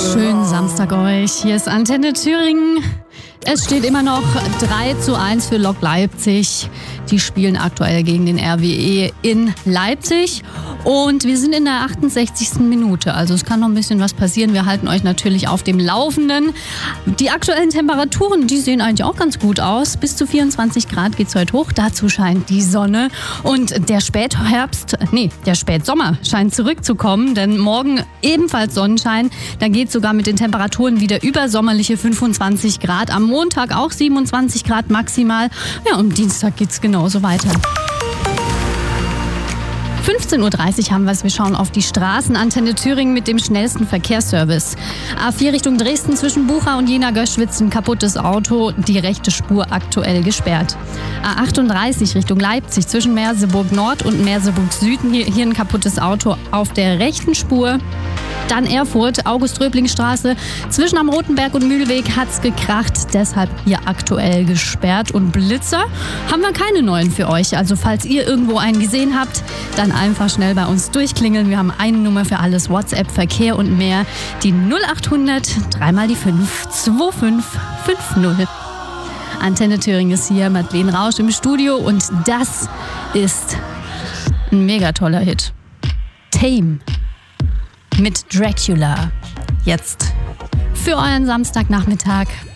Schönen Samstag euch. Hier ist Antenne Thüringen. Es steht immer noch 3:1 für Lok Leipzig. Die spielen aktuell gegen den RWE in Leipzig. Und wir sind in der 68. Minute. Also es kann noch ein bisschen was passieren. Wir halten euch natürlich auf dem Laufenden. Die aktuellen Temperaturen, die sehen eigentlich auch ganz gut aus. Bis zu 24 Grad geht's heute hoch. Dazu scheint die Sonne. Und der Spätsommer scheint zurückzukommen. Denn morgen ebenfalls Sonnenschein. Da geht's sogar mit den Temperaturen wieder über sommerliche 25 Grad. Am Montag auch 27 Grad maximal. Ja, und Dienstag geht's genauso weiter. 15:30 Uhr haben wir es. Wir schauen auf die Straßen. Antenne Thüringen mit dem schnellsten Verkehrsservice. A4 Richtung Dresden zwischen Bucha und Jena-Göschwitz ein kaputtes Auto. Die rechte Spur aktuell gesperrt. A38 Richtung Leipzig zwischen Merseburg Nord und Merseburg Süden. Hier ein kaputtes Auto auf der rechten Spur. Dann Erfurt, August-Röbling-Straße. Zwischen am Rotenberg und Mühlweg hat's gekracht. Deshalb hier aktuell gesperrt. Und Blitzer haben wir keine neuen für euch. Also falls ihr irgendwo einen gesehen habt, dann einfach schnell bei uns durchklingeln. Wir haben eine Nummer für alles. WhatsApp, Verkehr und mehr. Die 0800 3 die 5 2550. Antenne Thüringen ist hier. Madeleine Rausch im Studio. Und das ist ein mega toller Hit. Tame. Mit Dracula. Jetzt für euren Samstagnachmittag.